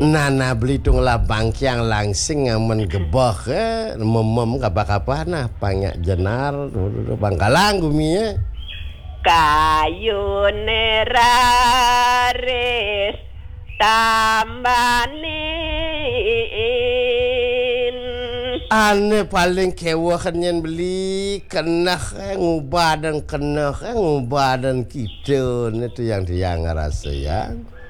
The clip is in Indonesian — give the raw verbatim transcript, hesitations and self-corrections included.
Nana Belitung labang yang langsing ngamen gebah eh memem kabah-kabah panyak jenar Bangkalang gumi kayu neraris tambanin ane paling kewahannya beli kena ngubadan kena ngubadan kita itu yang dia ngerasa ya